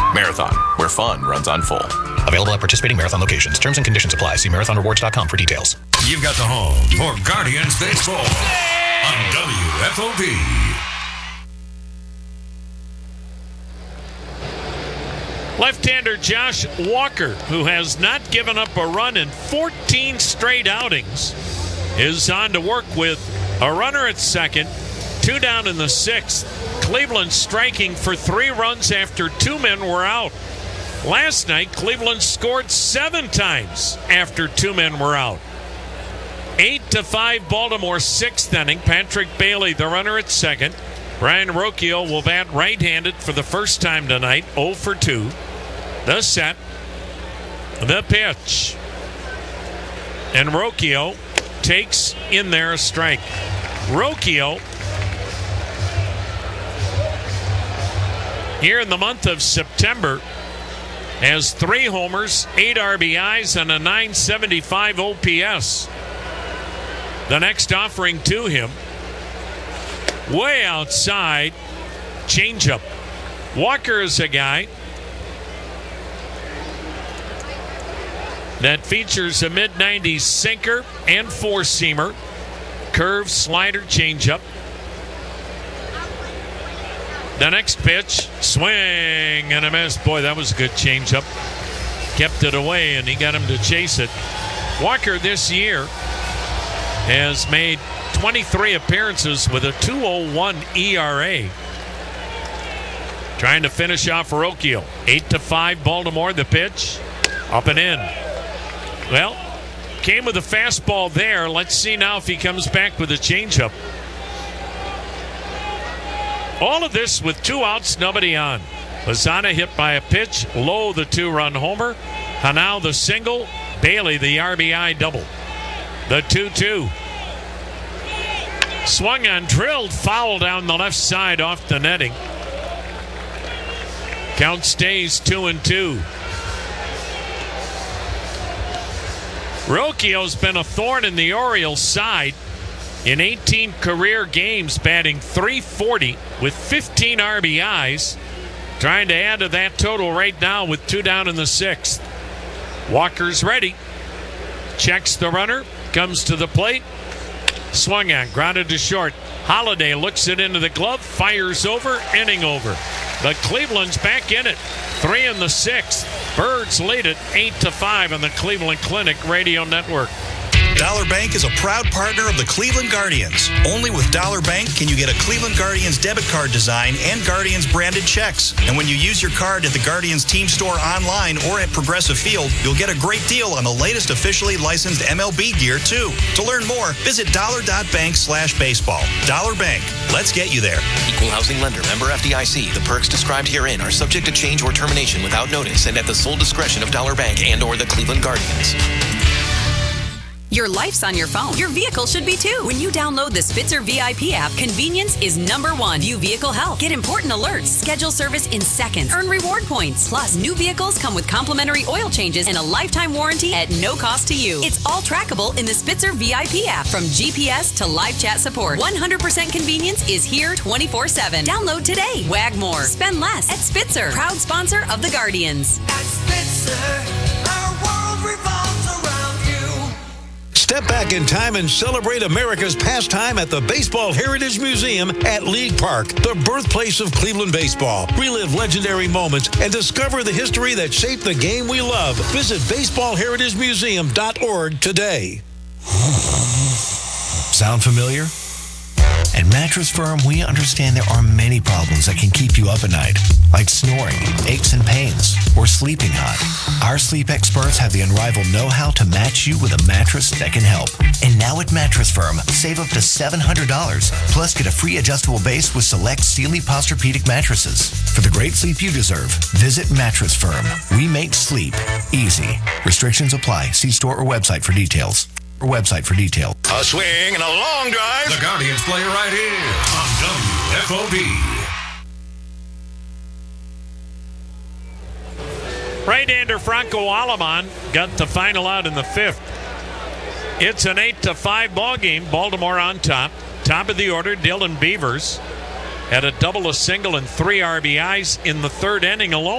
Marathon, where fun runs on full. Available at participating Marathon locations. Terms and conditions apply. See marathonrewards.com for details. You've got the home for Guardians Baseball on WFOV. Left-hander Josh Walker, who has not given up a run in 14 straight outings, is on to work with a runner at second, 2 down in the 6th. Cleveland striking for 3 runs after 2 men were out. Last night, Cleveland scored 7 times after 2 men were out. 8-5 Baltimore, 6th inning. Patrick Bailey, the runner at second. Brian Rocchio will bat right-handed for the first time tonight, 0 for 2. The set, the pitch. And Rocchio takes in there a strike. Rocchio, here in the month of September, has 3 homers, 8 RBIs, and a .975 OPS. The next offering to him, way outside, changeup. Walker is a guy that features a mid-90s sinker and 4-seamer, curve, slider, changeup. The next pitch, swing and a miss. Boy, that was a good changeup. Kept it away, and he got him to chase it. Walker this year has made 23 appearances with a 2.01 ERA. Trying to finish off Rocchio. 8-5 Baltimore, the pitch. Up and in. Well, came with a fastball there. Let's see now if he comes back with a changeup. All of this with 2 outs, nobody on. Lozano hit by a pitch. Lowe, the 2-run homer. Hanau, the single. Bailey, the RBI double. The 2-2. Swung on, drilled, foul down the left side off the netting. Count stays 2-2. Rocchio's been a thorn in the Orioles' side. In 18 career games, batting .340 with 15 RBIs. Trying to add to that total right now with 2 down in the 6th. Walker's ready. Checks the runner. Comes to the plate. Swung on. Grounded to short. Holiday looks it into the glove. Fires over. Inning over. The Cleveland's back in it. 3 in the 6th. Birds lead it 8-5 on the Cleveland Clinic Radio Network. Dollar Bank is a proud partner of the Cleveland Guardians. Only with Dollar Bank can you get a Cleveland Guardians debit card design and Guardians branded checks. And when you use your card at the Guardians team store online or at Progressive Field, you'll get a great deal on the latest officially licensed MLB gear too. To learn more, visit dollar.bank/baseball. Dollar Bank. Let's get you there. Equal housing lender. Member FDIC. The perks described herein are subject to change or termination without notice and at the sole discretion of Dollar Bank and or the Cleveland Guardians. Your life's on your phone. Your vehicle should be too. When you download the Spitzer VIP app, convenience is #1. View vehicle health. Get important alerts. Schedule service in seconds. Earn reward points. Plus, new vehicles come with complimentary oil changes and a lifetime warranty at no cost to you. It's all trackable in the Spitzer VIP app. From GPS to live chat support, 100% convenience is here 24/7. Download today. Wag more. Spend less at Spitzer. Proud sponsor of the Guardians. At Spitzer, our world revolves around you. Step back in time and celebrate America's pastime at the Baseball Heritage Museum at League Park, the birthplace of Cleveland baseball. Relive legendary moments and discover the history that shaped the game we love. Visit baseballheritagemuseum.org today. Sound familiar? At Mattress Firm, we understand there are many problems that can keep you up at night, like snoring, aches and pains, or sleeping hot. Our sleep experts have the unrivaled know-how to match you with a mattress that can help. And now at Mattress Firm, save up to $700, plus get a free adjustable base with select Sealy Posturepedic mattresses. For the great sleep you deserve, visit Mattress Firm. We make sleep easy. Restrictions apply. See store or website for details. A swing and a long drive. The Guardians play right here on WFOV. Right-hander Franco Aleman got the final out in the 5th. It's an 8-5 ball game. Baltimore on top. Top of the order, Dylan Beavers had a double, a single, and 3 RBIs in the 3rd inning alone.